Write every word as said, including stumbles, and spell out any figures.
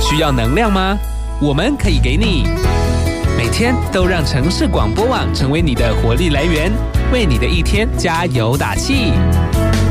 需要能量吗？我们可以给你。每天都让城市广播网成为你的活力来源，为你的一天加油打气。